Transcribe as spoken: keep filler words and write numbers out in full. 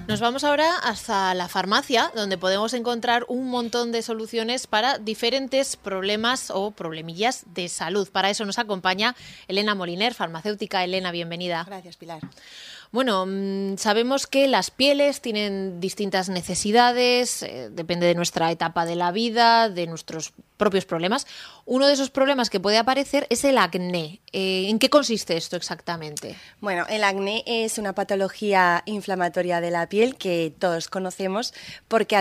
Nos vamos ahora hasta la farmacia, donde podemos encontrar un montón de soluciones para diferentes problemas o problemillas de salud. Para eso nos acompaña Elena Moliner, farmacéutica. Elena, bienvenida. Gracias, Pilar. Bueno, sabemos que las pieles tienen distintas necesidades, eh, depende de nuestra etapa de la vida, de nuestros propios problemas. Uno de esos problemas que puede aparecer es el acné. Eh, ¿En qué consiste esto exactamente? Bueno, el acné es una patología inflamatoria de la piel que todos conocemos porque